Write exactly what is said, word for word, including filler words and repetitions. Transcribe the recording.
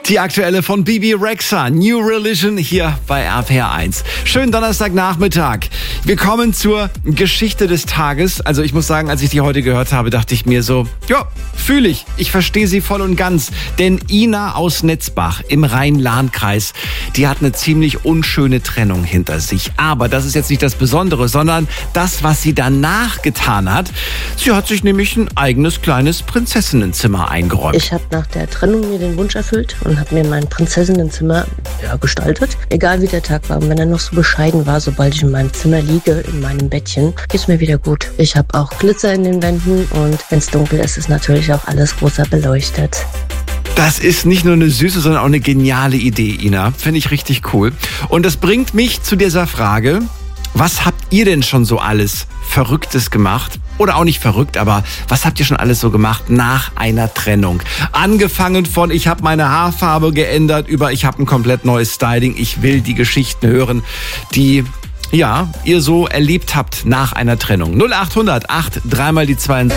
Die aktuelle von Bibi Rexha, New Religion, hier bei R P R eins. Schönen Donnerstagnachmittag. Wir kommen zur Geschichte des Tages. Also ich muss sagen, als ich die heute gehört habe, dachte ich mir so, ja, fühle ich. Ich verstehe sie voll und ganz. Denn Ina aus Netzbach im Rhein-Lahn-Kreis, die hat eine ziemlich unschöne Trennung hinter sich. Aber das ist jetzt nicht das Besondere, sondern das, was sie danach getan hat. Sie hat sich nämlich ein eigenes kleines Prinzessinnenzimmer eingeräumt. Ich habe nach der Trennung mir den Wunsch erfüllt und habe mir mein Prinzessinnenzimmer ja, gestaltet. Egal wie der Tag war, und wenn er noch so bescheiden war, sobald ich in meinem Zimmer liege, in meinem Bettchen, geht's mir wieder gut. Ich habe auch Glitzer in den Wänden und wenn es dunkel ist, ist natürlich auch alles rosa beleuchtet. Das ist nicht nur eine süße, sondern auch eine geniale Idee, Ina. Finde ich richtig cool. Und das bringt mich zu dieser Frage, was habt ihr denn schon so alles Verrücktes gemacht? Oder auch nicht verrückt, aber was habt ihr schon alles so gemacht nach einer Trennung? Angefangen von, ich habe meine Haarfarbe geändert, über ich habe ein komplett neues Styling. Ich will die Geschichten hören, die ja ihr so erlebt habt nach einer Trennung. null acht hundert acht, dreimal die zwei.